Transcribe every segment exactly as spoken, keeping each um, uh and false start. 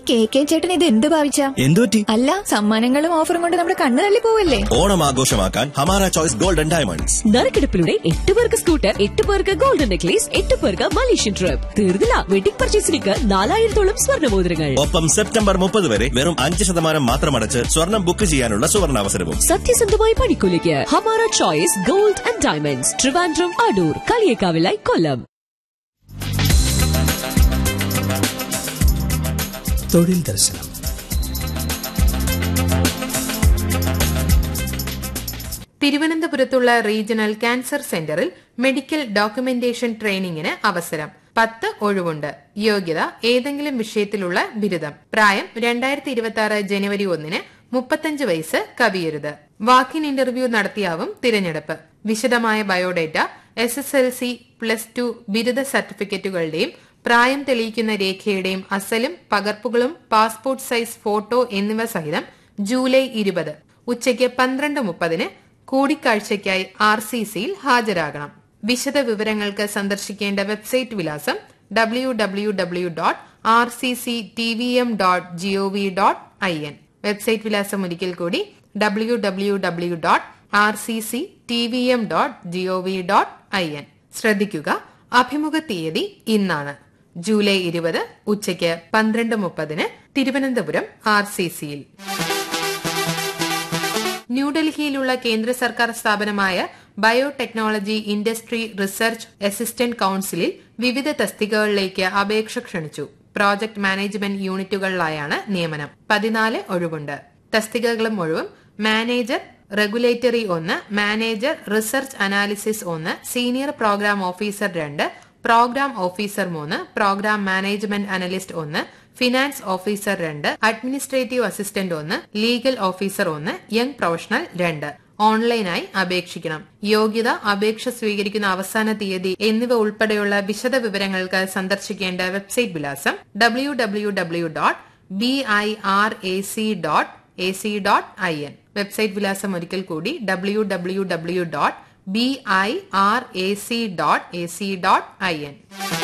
K K ചേട്ടൻ ഇത് എന്ത് ഭാവിച്ച? എന്തുപറ്റി? അല്ല, സമ്മാനങ്ങളും ഓഫറും കൊണ്ട് നമ്മുടെ കണ്ണ് തള്ളി പോവല്ലേ? ഓണം ആഘോഷമാക്കാൻ ഹമാര ചോയ്സ് ഗോൾഡൻ ഡയമണ്ട്സ്. നറുക്കെടുപ്പിലൂടെ എട്ട് പേർക്ക് സ്കൂട്ടർ, എട്ട് പേർക്ക് ഗോൾഡൻ നെക്ലേസ്, എട്ട് പേർക്ക് മലേഷ്യൻ ട്രിപ്പ്. തീർന്നില്ല, വെഡിംഗ് പർച്ചേസിലേക്ക് നാലായിരത്തോളം സ്വർണ്ണമോതിരങ്ങൾ. ഒപ്പം സെപ്റ്റംബർ മുപ്പത് വരെ വെറും അഞ്ച് ശതമാനം മാത്രമടച്ച് സ്വർണം ബുക്ക് ചെയ്യാനുള്ള സുവർണാവസരവും. സത്യസന്ധമായ പണിക്കൂലിക്ക് Hamara choice gold and diamonds, Trivandrum, Adoor, കളിയേക്കാവിലായി, കൊല്ലം. തൊഴിൽ ദർശനം. തിരുവനന്തപുരത്തുള്ള റീജിയണൽ ക്യാൻസർ സെന്ററിൽ മെഡിക്കൽ ഡോക്യുമെന്റേഷൻ ട്രെയിനിങ്ങിന് അവസരം. പത്ത് ഒഴിവുണ്ട്. യോഗ്യത ഏതെങ്കിലും വിഷയത്തിലുള്ള ബിരുദം. പ്രായം രണ്ടായിരത്തി ഇരുപത്തി ആറ് ജനുവരി ഒന്നിന് മുപ്പത്തഞ്ച് വയസ്സ് കവിയരുത്. വാക്കിൻ ഇന്റർവ്യൂ നടത്തിയാവും തിരഞ്ഞെടുപ്പ്. വിശദമായ biodata, S S L C, plus two ബിരുദ സർട്ടിഫിക്കറ്റുകളുടെയും പ്രായം തെളിയിക്കുന്ന രേഖയുടെയും അസലും പകർപ്പുകളും പാസ്പോർട്ട് സൈസ് ഫോട്ടോ എന്നിവ സഹിതം ജൂലൈ ഇരുപത് ഉച്ചയ്ക്ക് പന്ത്രണ്ട് മുപ്പതിന് കൂടിക്കാഴ്ചയ്ക്കായി ആർ സി സിയിൽ ഹാജരാകണം. വിശദ വിവരങ്ങൾക്ക് സന്ദർശിക്കേണ്ട വെബ്സൈറ്റ് വിലാസം W W W dot R C C T V M dot G O V dot I N. Website വിലാസം ഒരിക്കൽ കൂടി W W W dot R C C T V M dot G O V dot I N. ശ്രദ്ധിക്കുക, അഭിമുഖ തീയതി ഇന്നാണ്, July ഇരുപത് ഉച്ചയ്ക്ക് പന്ത്രണ്ട് മുപ്പതിന് തിരുവനന്തപുരം ആർ സി സിയിൽ. ന്യൂഡൽഹിയിലുള്ള കേന്ദ്ര സർക്കാർ സ്ഥാപനമായ ബയോടെക്നോളജി ഇൻഡസ്ട്രി റിസർച്ച് അസിസ്റ്റന്റ് കൌൺസിലിൽ വിവിധ തസ്തികകളിലേക്ക് അപേക്ഷ ക്ഷണിച്ചു. പ്രോജക്ട് മാനേജ്മെന്റ് യൂണിറ്റുകളിലായാണ് നിയമനം. പതിനാല് ഒഴിവുണ്ട്. തസ്തികകളും ഒഴിവും: മാനേജർ റെഗുലേറ്ററി ഒന്ന്, മാനേജർ റിസർച്ച് അനാലിസിസ് ഒന്ന്, സീനിയർ പ്രോഗ്രാം ഓഫീസർ രണ്ട്, പ്രോഗ്രാം ഓഫീസർ മൂന്ന്, പ്രോഗ്രാം മാനേജ്മെന്റ് അനലിസ്റ്റ് ഒന്ന്, ഫിനാൻസ് ഓഫീസർ രണ്ട്, അഡ്മിനിസ്ട്രേറ്റീവ് അസിസ്റ്റന്റ് ഒന്ന്, ലീഗൽ ഓഫീസർ ഒന്ന്, യങ് പ്രൊഫഷണൽ രണ്ട്. ഓൺലൈനായി അപേക്ഷിക്കണം. യോഗ്യത, അപേക്ഷ സ്വീകരിക്കുന്ന അവസാന തീയതി എന്നിവ ഉൾപ്പെടെയുള്ള വിശദ വിവരങ്ങൾക്ക് സന്ദർശിക്കേണ്ട വെബ്സൈറ്റ് വിലാസം W W W dot B I R A C dot A C dot I N. Website വിലാസം ഒരിക്കൽ കൂടി W W W dot B I R A C dot A C dot I N.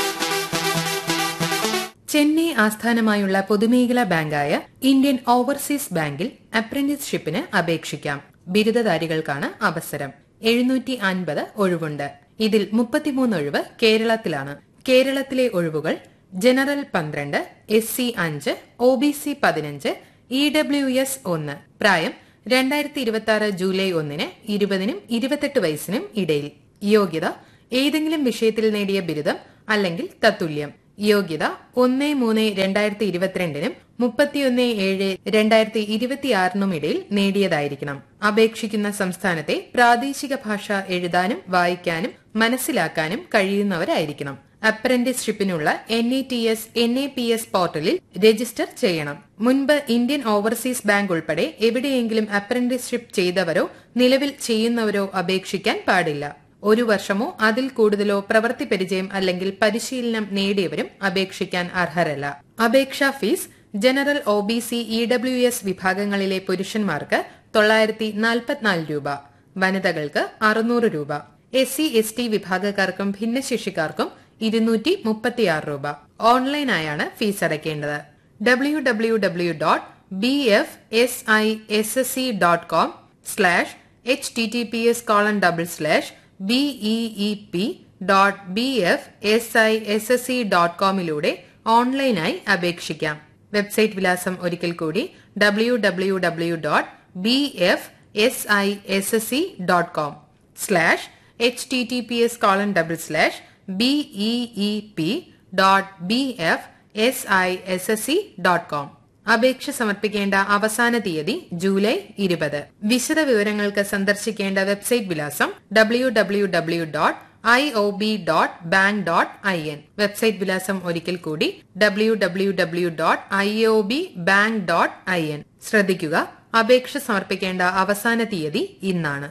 Chennai ആസ്ഥാനമായുള്ള പൊതുമേഖലാ ബാങ്കായ Indian overseas ബാങ്കിൽ അപ്രന്റീസ്ഷിപ്പിന് അപേക്ഷിക്കാം. ബിരുദധാരികൾക്കാണ് അവസരം. എഴുന്നൂറ്റി അൻപത് ഒഴിവുണ്ട്. ഇതിൽ മുപ്പത്തിമൂന്ന് ഒഴിവ് കേരളത്തിലാണ്. കേരളത്തിലെ ഒഴിവുകൾ: ജനറൽ പന്ത്രണ്ട്, എസ് സി അഞ്ച്, ഒ ബി സി പതിനഞ്ച്, ഇ ഡബ്ല്യു എസ് ഒന്ന്. പ്രായം രണ്ടായിരത്തി ഇരുപത്തി ആറ് ജൂലൈ ഒന്നിന് ഇരുപതിനും ഇരുപത്തെട്ട് വയസ്സിനും ഇടയിൽ. യോഗ്യത ഏതെങ്കിലും വിഷയത്തിൽ നേടിയ ബിരുദം അല്ലെങ്കിൽ തത്തുല്യം. യോഗ്യത ഒന്ന് മൂന്ന് രണ്ടായിരത്തി ഇരുപത്തിരണ്ടിനും മുപ്പത്തിയൊന്ന് ഏഴ് രണ്ടായിരത്തി ഇരുപത്തിയാറിനും ഇടയിൽ നേടിയതായിരിക്കണം. അപേക്ഷിക്കുന്ന സംസ്ഥാനത്തെ പ്രാദേശിക ഭാഷ എഴുതാനും വായിക്കാനും മനസ്സിലാക്കാനും കഴിയുന്നവരായിരിക്കണം. അപ്രന്റീസ്ഷിപ്പിനുള്ള N E T S N A P S പോർട്ടലിൽ രജിസ്റ്റർ ചെയ്യണം. മുൻപ് ഇന്ത്യൻ ഓവർസീസ് ബാങ്ക് ഉൾപ്പെടെ എവിടെയെങ്കിലും അപ്രന്റീസ്ഷിപ്പ് ചെയ്തവരോ നിലവിൽ ചെയ്യുന്നവരോ അപേക്ഷിക്കാൻ പാടില്ല. ഒരു വർഷമോ അതിൽ കൂടുതലോ പ്രവൃത്തി പരിചയം അല്ലെങ്കിൽ പരിശീലനം നേടിയവരും അപേക്ഷിക്കാൻ അർഹരല്ല. അപേക്ഷാ fees: general, O B C, E W S വിഭാഗങ്ങളിലെ പുരുഷന്മാർക്ക് തൊള്ളായിരത്തി നാൽപ്പത്തിനാല് രൂപ, വനിതകൾക്ക് അറുന്നൂറ് രൂപ. എസ് സി എസ് ടി വിഭാഗക്കാർക്കും ഭിന്നശേഷിക്കാർക്കും ഇരുന്നൂറ്റി മുപ്പത്തിയാറ് രൂപ. ഓൺലൈനായാണ് ഫീസ് അടയ്ക്കേണ്ടത്. W W W dot B F S I S S C dot com slash H T T P S colon double slash B E E P dot B F S I S S C dot കോമിലൂടെ ഓൺലൈനായി അപേക്ഷിക്കാം. Website വിലാസം ഒരിക്കൽ കൂടി W W W dot B F S I S S C dot com slash H T T P S colon double slash B E E P dot B F S I S S C dot com. അപേക്ഷ സമർപ്പിക്കേണ്ട അവസാന തീയതി July ഇരുപത്. വിശദ വിവരങ്ങൾക്ക് സന്ദർശിക്കേണ്ട website വിലാസം W W W dot I O B dot bank dot I N. Website വിലാസം ഒരിക്കൽ കൂടി W W W dot I O B bank dot I N. ശ്രദ്ധിക്കുക, അപേക്ഷ സമർപ്പിക്കേണ്ട അവസാന തീയതി ഇന്നാണ്.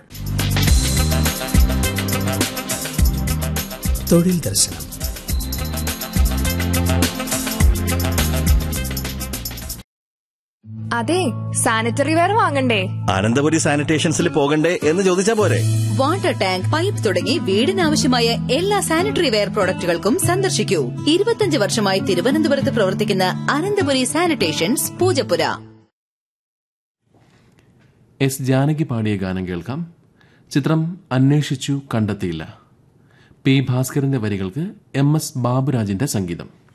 തൊഴിൽ ദർശനം. അതെ, സാനിറ്ററി വെയർ വാങ്ങണ്ടേ? അനന്തപുരി സാനിറ്റേഷൻസിൽ പോകണ്ടേ എന്ന് ചോദിച്ചാ പോരെ? വാട്ടർ ടാങ്ക്, പൈപ്പ് തുടങ്ങി വീടിനാവശ്യമായ എല്ലാ സാനിറ്ററി വെയർ പ്രോഡക്റ്റുകൾക്കും സന്ദർശിക്കൂ. ഇരുപത്തിയഞ്ച് വർഷമായി തിരുവനന്തപുരത്ത് പ്രവർത്തിക്കുന്ന അനന്തപുരി സാനിറ്റേഷൻസ്, പൂജപ്പുര. എസ് ജാനകി പാടിയ ഗാനം കേൾക്കാം. ചിത്രം അന്വേഷിച്ചു കണ്ടെത്തിയില്ല. പി ഭാസ്കരന്റെ വരികൾക്ക് എം എസ് ബാബുരാജിന്റെ സംഗീതം.